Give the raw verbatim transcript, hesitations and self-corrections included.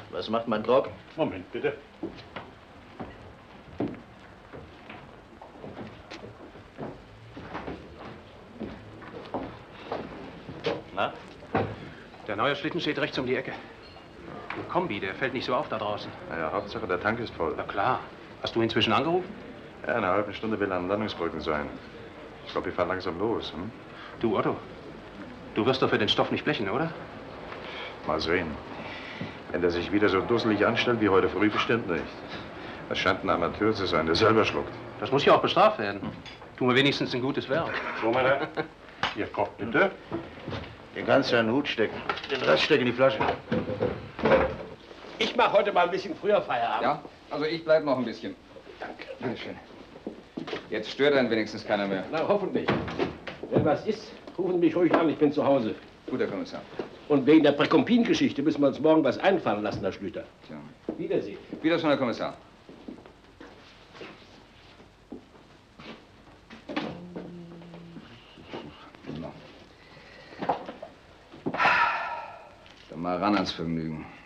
Was macht mein Grog? Moment, bitte. Na? Der neue Schlitten steht rechts um die Ecke. Ein Kombi, der fällt nicht so auf da draußen. Na ja, Hauptsache der Tank ist voll. Na klar. Hast du inzwischen angerufen? Ja, in einer halben Stunde will er am Landungsbrücken sein. Ich glaube, wir fahren langsam los. Hm? Du, Otto, du wirst doch für den Stoff nicht blechen, oder? Mal sehen. Wenn der sich wieder so dusselig anstellt wie heute früh, bestimmt nicht. Das scheint ein Amateur zu sein, der selber schluckt. Das muss ja auch bestraft werden. Tun wir wenigstens ein gutes Werk. So, mein Herr. Ihr kocht, bitte. Den kannst du in den Hut stecken. Den Rest steck in die Flasche. Ich mache heute mal ein bisschen früher Feierabend. Ja, also ich bleib noch ein bisschen. Danke. Dankeschön. Jetzt stört dann wenigstens keiner mehr. Na, hoffentlich. Wenn was ist, rufen Sie mich ruhig an, ich bin zu Hause. Gut, Herr Kommissar. Und wegen der Präkompin-Geschichte müssen wir uns morgen was einfallen lassen, Herr Schlüter. Tja. Wiedersehen. Wiedersehen, Herr Kommissar. So. Dann mal ran ans Vergnügen.